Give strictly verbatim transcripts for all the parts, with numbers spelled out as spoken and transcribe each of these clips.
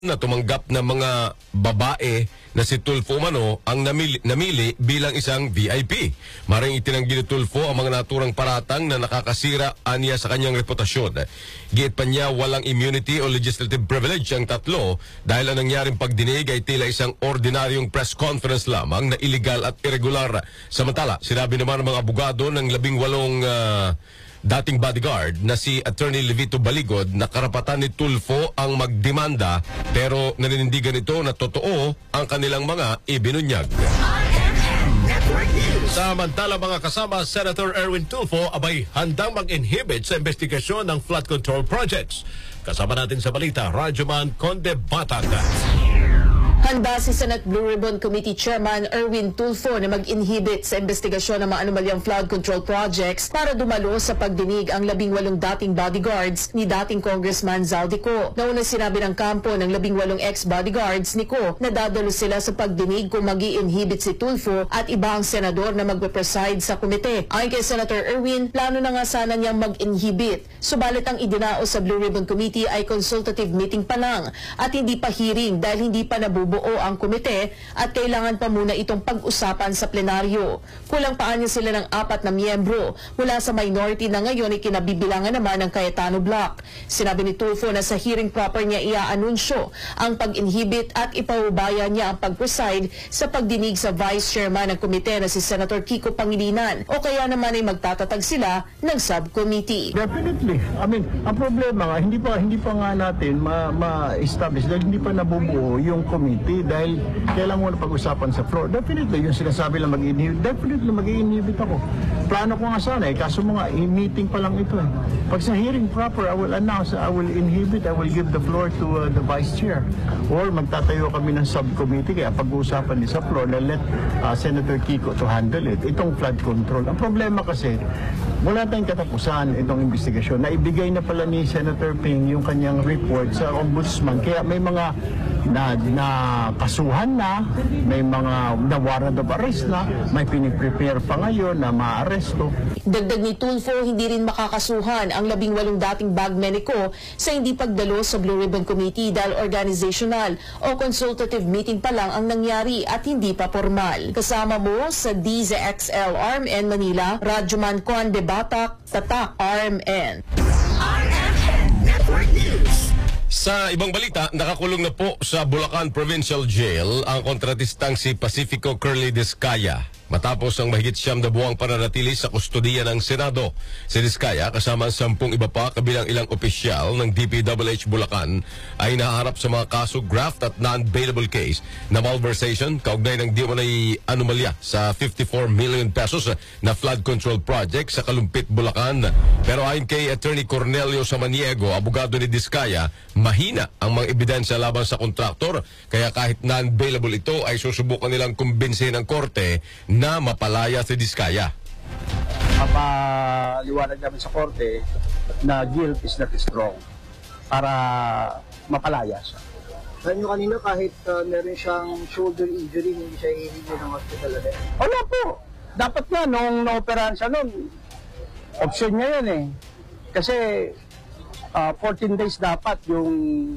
na tumanggap ng mga babae na si Tulfo Umano ang namili, namili bilang isang V I P. Maring itinanggi ni Tulfo ang mga naturang paratang na nakakasira aniya sa kanyang reputasyon. Giit pa niya walang immunity o legislative privilege ang tatlo dahil ang nangyaring pagdinig ay tila isang ordinaryong press conference lamang na illegal at irregular. Samantala, sinabi naman ng mga abogado ng labing walong uh, dating bodyguard na si Attorney Levito Baligod na karapatan ni Tulfo ang magdemanda pero naninindigan ito na totoo ang kanilang mga ibinunyag. Samantala mga kasama, Senator Erwin Tulfo abay handang mag-inhibit sa investigasyon ng flood control projects. Kasama natin sa balita, Rajuman Conde Batag. Handa si Senate Blue Ribbon Committee Chairman Erwin Tulfo na mag-inhibit sa investigasyon ng mga anomalyang flood control projects para dumalo sa pagdinig ang labing walong dating bodyguards ni dating Congressman Zaldico. Nauna sinabi ng kampo ng labing walong ex-bodyguards ni Co na dadalo sila sa pagdinig kung mag-i-inhibit si Tulfo at iba ang senador na magpe-preside sa komite. Ayon kay Senator Erwin, plano na nga sana niyang mag-inhibit. Subalit ang idinao sa Blue Ribbon Committee ay consultative meeting pa lang at hindi pa hearing dahil hindi pa nabubuo buo ang komite at kailangan pa muna itong pag-usapan sa plenaryo. Kulang pa niya sila ng apat na miyembro mula sa minority na ngayon ay kinabibilangan naman ng Cayetano Block. Sinabi ni Tulfo na sa hearing proper niya ia-anunsyo ang pag-inhibit at ipaubaya niya ang pag-preside sa pagdinig sa Vice Chairman ng komite na si Senator Kiko Pangilinan o kaya naman ay magtatatag sila ng subcommittee. Definitely. I mean, ang problema nga, hindi pa, hindi pa nga natin ma-establish dahil hindi pa nabubuo yung committee dahil kailangan mo na pag-usapan sa floor. Definitely, yung sinasabi lang mag-inhibit, definitely mag-inhibit ako. Plano ko nga sana eh, kaso mga meeting pa lang ito eh. Pag sa hearing proper, I will announce, I will inhibit, I will give the floor to uh, the Vice Chair. Or magtatayo kami ng subcommittee, kaya pag-uusapan din sa floor na let uh, Senator Kiko to handle it. Itong flood control. Ang problema kasi, wala tayong katapusan itong investigasyon. Naibigay na pala ni Senator Ping yung kanyang report sa Ombudsman. Kaya may mga na, na kasuhan na, may mga na warrant of arrest na, may piniprepare pa ngayon na ma-aresto. Dagdag ni Tulfo, hindi rin makakasuhan ang labing walong dating bagmen ni Co sa hindi pagdalo sa Blue Ribbon Committee dahil organizational o consultative meeting pa lang ang nangyari at hindi pa formal. Kasama mo sa D Z X L R M N Manila, Rajuman Conde Batak, Tatak R M N. R M N Network News. Sa ibang balita, nakakulong na po sa Bulacan Provincial Jail ang kontratistang si Pacifico Curly Discaya matapos ang mahigit siyam na buwang pananatili sa kustodiya ng Senado. Si Discaya kasama ang sampung iba pa kabilang ilang opisyal ng D P W H Bulacan ay naharap sa mga kaso graft at non-bailable case na malversation kaugnay ng di umanay anomalya sa fifty-four million pesos na flood control project sa Kalumpit, Bulacan. Pero ayon kay Attorney Cornelio Samaniego, abogado ni Discaya, mahina ang mga ebidensya laban sa kontraktor kaya kahit non-bailable ito ay susubukan nilang kumbinsihin ng korte na mapalaya si Discaya. Mapaliwanag namin sa korte na guilt is not strong para mapalaya siya. Sabi nyo kanina kahit uh, meron siyang shoulder injury, hindi siya hihingi ng hospital agad? Wala po. Dapat nga nung na-operahan siya nun, option niya yun eh. Kasi uh, fourteen days dapat yung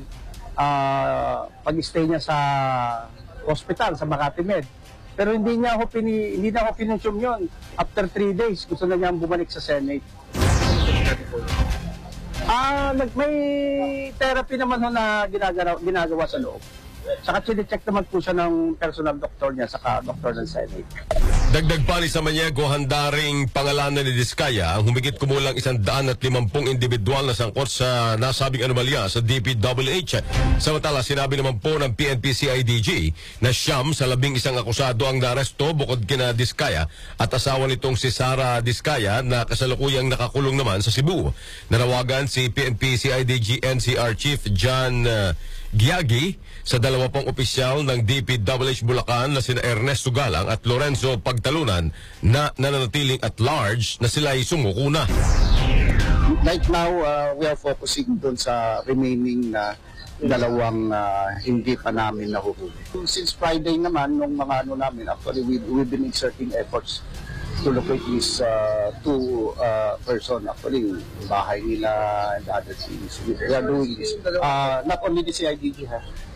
uh, pag-stay niya sa hospital, sa Makati Med. Pero hindi niya ako pini, hindi na ako pinunsyong yun. After three days, gusto na niya bumalik sa Senate. Ah, uh, may therapy naman ho na ginagawa, ginagawa sa loob. Saka chine-check naman po siya ng personal doctor niya, saka doktor ng Senate. Dagdag pa ni Samaniego, handa ring pangalanan ni Discaya ang humigit kumulang isang daan at limampung individual na sangkot sa nasabing anomalya sa D P W H. Samantala, sinabi naman po ng P N P C I D G na siyam sa labing isang akusado ang naresto bukod kina Discaya at asawa nitong si Sara Discaya na kasalukuyang nakakulong naman sa Cebu. Nanawagan si P N P C I D G N C R Chief John uh, Giagi sa dalawa pang opisyal ng D P W H Bulacan na sina Ernesto Galang at Lorenzo Pagtalunan na nananatiling at large na sila ay sumuko na. Right now, uh, we are focusing doon sa remaining na uh, dalawang uh, hindi pa namin nahuhuli. Since Friday naman, nung mga ano namin, actually we've, we've been exerting efforts to locate these uh, two uh, person. Actually, bahay nila and other things. We are doing this. Uh, not only the C I D G, ha?